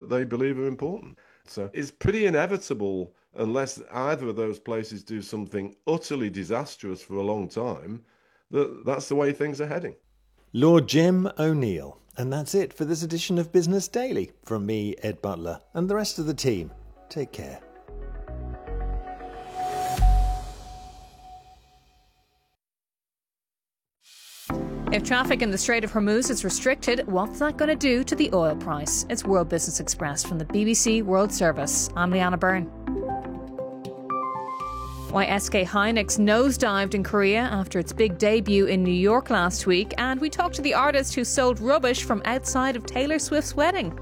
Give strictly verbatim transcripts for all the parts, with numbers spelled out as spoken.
that they believe are important. So it's pretty inevitable, unless either of those places do something utterly disastrous for a long time, that that's the way things are heading. Lord Jim O'Neill. And that's it for this edition of Business Daily. From me, Ed Butler, and the rest of the team. Take care. If traffic in the Strait of Hormuz is restricted, what's that going to do to the oil price? It's World Business Express from the B B C World Service. I'm Leanna Byrne. Why S K Hynix nosedived in Korea after its big debut in New York last week, and we talked to the artist who sold rubbish from outside of Taylor Swift's wedding.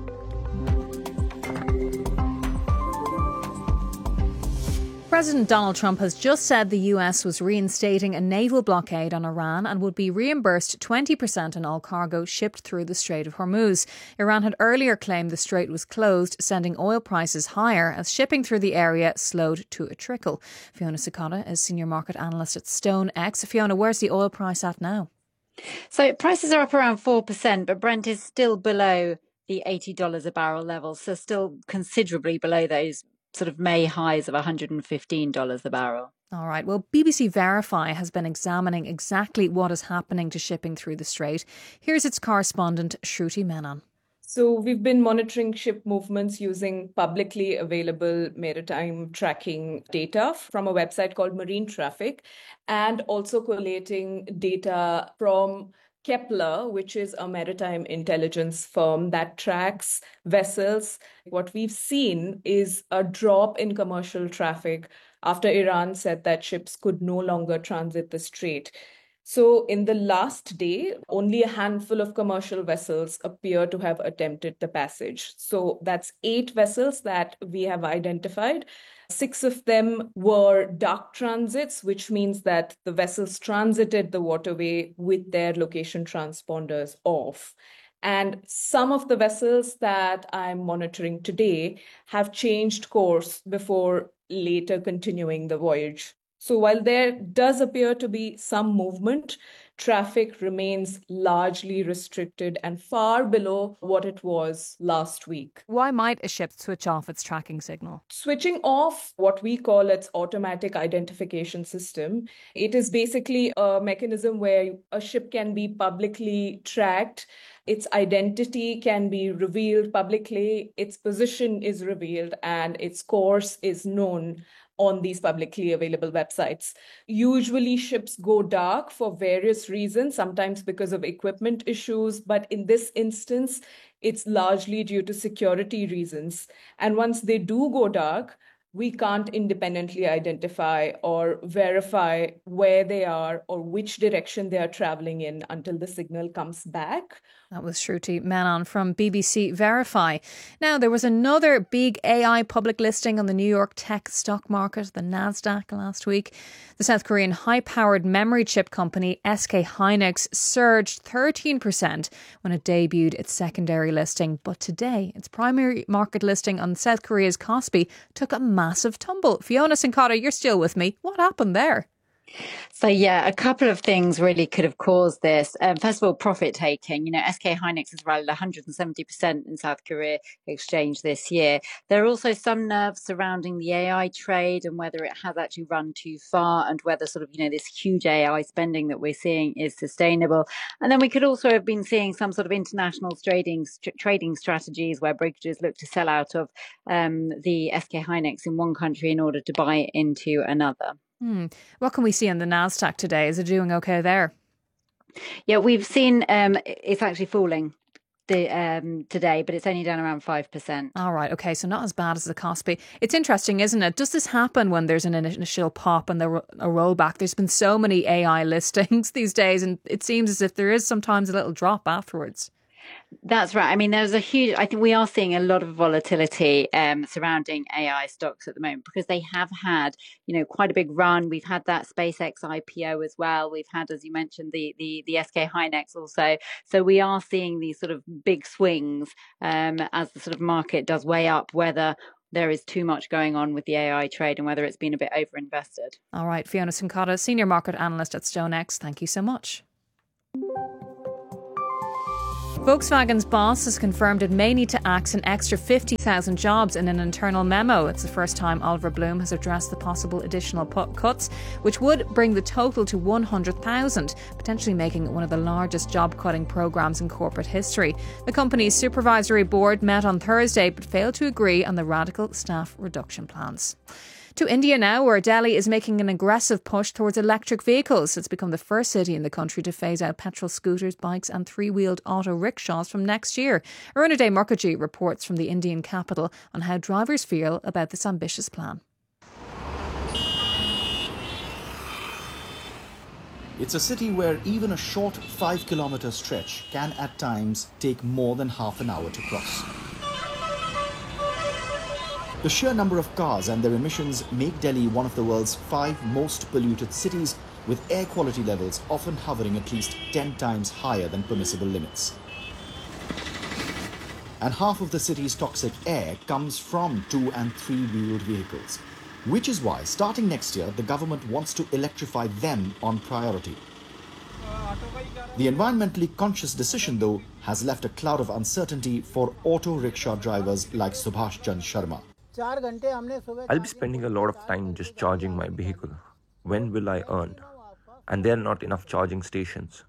President Donald Trump has just said the U S was reinstating a naval blockade on Iran and would be reimbursed twenty percent on all cargo shipped through the Strait of Hormuz. Iran had earlier claimed the strait was closed, sending oil prices higher as shipping through the area slowed to a trickle. Fiona Sakata is senior market analyst at StoneX. Fiona, where's the oil price at now? So prices are up around four percent, but Brent is still below the eighty dollars a barrel level, so still considerably below those sort of May highs of one hundred fifteen dollars a barrel. All right. Well, B B C Verify has been examining exactly what is happening to shipping through the strait. Here's its correspondent, Shruti Menon. So we've been monitoring ship movements using publicly available maritime tracking data from a website called Marine Traffic, and also collating data from Kepler, which is a maritime intelligence firm that tracks vessels. What we've seen is a drop in commercial traffic after Iran said that ships could no longer transit the strait. So in the last day, only a handful of commercial vessels appear to have attempted the passage. So that's eight vessels that we have identified. Six of them were dark transits, which means that the vessels transited the waterway with their location transponders off. And some of the vessels that I'm monitoring today have changed course before later continuing the voyage. So while there does appear to be some movement, traffic remains largely restricted and far below what it was last week. Why might a ship switch off its tracking signal? Switching off what we call its automatic identification system, it is basically a mechanism where a ship can be publicly tracked, its identity can be revealed publicly, its position is revealed, and its course is known on these publicly available websites. Usually ships go dark for various reasons, sometimes because of equipment issues, but in this instance, it's largely due to security reasons. And once they do go dark, we can't independently identify or verify where they are or which direction they are traveling in until the signal comes back. That was Shruti Menon from B B C Verify. Now, there was another big A I public listing on the New York tech stock market, the NASDAQ, last week. The South Korean high-powered memory chip company S K Hynix surged thirteen percent when it debuted its secondary listing. But today, its primary market listing on South Korea's Kospi took a massive tumble. Fiona Sakata, you're still with me. What happened there? So, yeah, a couple of things really could have caused this. Um, first of all, profit taking. You know, S K Hynix has rallied one hundred seventy percent in South Korea exchange this year. There are also some nerves surrounding the A I trade and whether it has actually run too far and whether sort of, you know, this huge A I spending that we're seeing is sustainable. And then we could also have been seeing some sort of international trading st- trading strategies where brokerages look to sell out of um, the S K Hynix in one country in order to buy into another. Hmm. What can we see on the NASDAQ today? Is it doing okay there? Yeah, we've seen um, it's actually falling the, um, today, but it's only down around five percent. All right. Okay. So not as bad as the Kospi. It's interesting, isn't it? Does this happen when there's an initial pop and a rollback? There's been so many A I listings these days, and it seems as if there is sometimes a little drop afterwards. That's right. I mean, there's a huge, I think we are seeing a lot of volatility um, surrounding A I stocks at the moment because they have had, you know, quite a big run. We've had that SpaceX I P O as well. We've had, as you mentioned, the the, the S K Hynix also. So we are seeing these sort of big swings um, as the sort of market does weigh up whether there is too much going on with the A I trade and whether it's been a bit overinvested. All right. Fiona Sakata, Senior Market Analyst at StoneX. Thank you so much. Volkswagen's boss has confirmed it may need to axe an extra fifty thousand jobs in an internal memo. It's the first time Oliver Bloom has addressed the possible additional put- cuts, which would bring the total to one hundred thousand, potentially making it one of the largest job-cutting programmes in corporate history. The company's supervisory board met on Thursday but failed to agree on the radical staff reduction plans. To India now, where Delhi is making an aggressive push towards electric vehicles. It's become the first city in the country to phase out petrol scooters, bikes and three-wheeled auto rickshaws from next year. Arunaday Mukherjee reports from the Indian capital on how drivers feel about this ambitious plan. It's a city where even a short five-kilometre stretch can at times take more than half an hour to cross. The sheer number of cars and their emissions make Delhi one of the world's five most polluted cities, with air quality levels often hovering at least ten times higher than permissible limits. And half of the city's toxic air comes from two- and three-wheeled vehicles, which is why, starting next year, the government wants to electrify them on priority. The environmentally conscious decision, though, has left a cloud of uncertainty for auto rickshaw drivers like Subhash Chand Sharma. I'll be spending a lot of time just charging my vehicle. When will I earn? And there are not enough charging stations.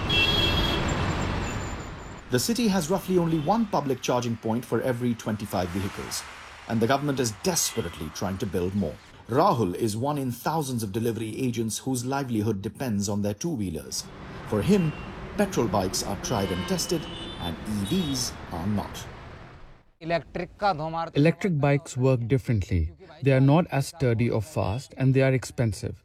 The city has roughly only one public charging point for every twenty-five vehicles, and the government is desperately trying to build more. Rahul is one in thousands of delivery agents whose livelihood depends on their two-wheelers. For him, petrol bikes are tried and tested, and E Vs are not. Electric bikes work differently. They are not as sturdy or fast, and they are expensive.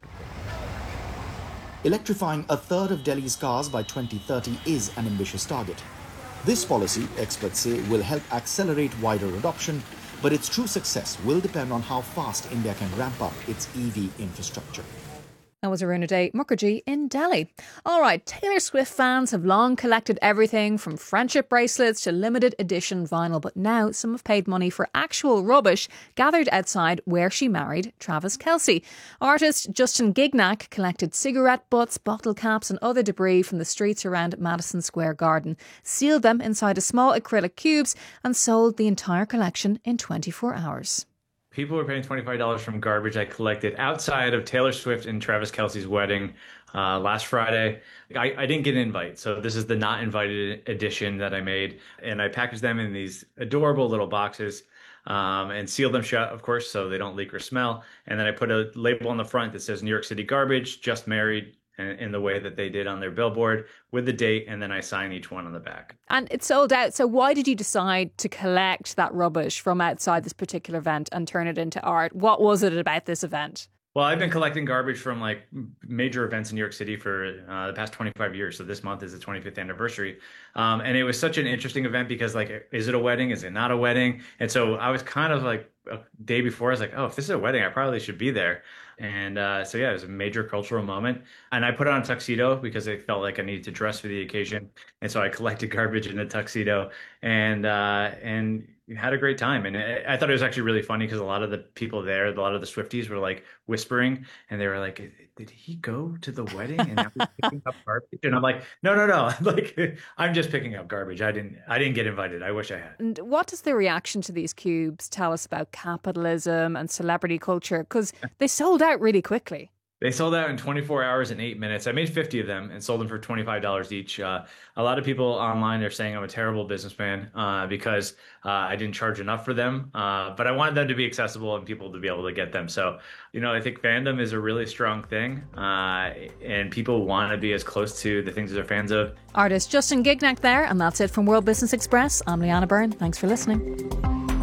Electrifying a third of Delhi's cars by twenty thirty is an ambitious target. This policy, experts say, will help accelerate wider adoption, but its true success will depend on how fast India can ramp up its E V infrastructure. That was Arunaday Mukherjee in Delhi. All right, Taylor Swift fans have long collected everything from friendship bracelets to limited edition vinyl, but now some have paid money for actual rubbish gathered outside where she married Travis Kelce. Artist Justin Gignac collected cigarette butts, bottle caps and other debris from the streets around Madison Square Garden, sealed them inside a small acrylic cubes and sold the entire collection in twenty-four hours. People were paying twenty-five dollars from garbage I collected outside of Taylor Swift and Travis Kelce's wedding uh, last Friday. I, I didn't get an invite, so this is the not invited edition that I made. And I packaged them in these adorable little boxes um, and sealed them shut, of course, so they don't leak or smell. And then I put a label on the front that says New York City Garbage, just married, in the way that they did on their billboard with the date, and then I sign each one on the back. And it's sold out. So why did you decide to collect that rubbish from outside this particular event and turn it into art? What was it about this event? Well, I've been collecting garbage from like major events in New York City for uh, the past twenty-five years. So this month is the twenty-fifth anniversary. Um, and it was such an interesting event because like, is it a wedding? Is it not a wedding? And so I was kind of like a day before, I was like, oh, if this is a wedding, I probably should be there. And uh, so, yeah, it was a major cultural moment. And I put on a tuxedo because I felt like I needed to dress for the occasion. And so I collected garbage in a tuxedo and uh, and had a great time. And I thought it was actually really funny because a lot of the people there, a lot of the Swifties were like whispering and they were like, did he go to the wedding and now he's picking up garbage? And I'm like, no, no, no. Like, I'm just picking up garbage. I didn't I didn't get invited. I wish I had. And what does the reaction to these cubes tell us about capitalism and celebrity culture? Because they sold out really quickly. They sold out in twenty-four hours and eight minutes. I made fifty of them and sold them for twenty-five dollars each. Uh, a lot of people online are saying I'm a terrible businessman uh, because uh, I didn't charge enough for them. Uh, but I wanted them to be accessible and people to be able to get them. So, you know, I think fandom is a really strong thing uh, and people want to be as close to the things that they're fans of. Artist Justin Gignac there. And that's it from World Business Express. I'm Leanna Byrne. Thanks for listening.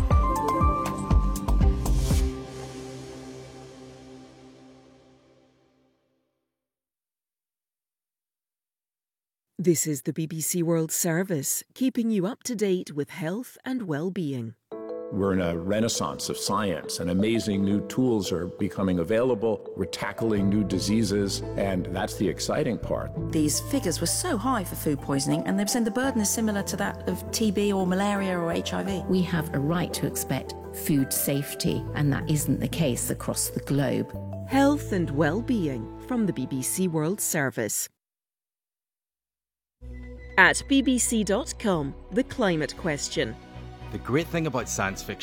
This is the B B C World Service, keeping you up to date with health and well-being. We're in a renaissance of science, and amazing new tools are becoming available. We're tackling new diseases, and that's the exciting part. These figures were so high for food poisoning, and they've said the burden is similar to that of T B or malaria or H I V. We have a right to expect food safety, and that isn't the case across the globe. Health and well-being from the B B C World Service. At b b c dot com, The Climate Question. The great thing about science fiction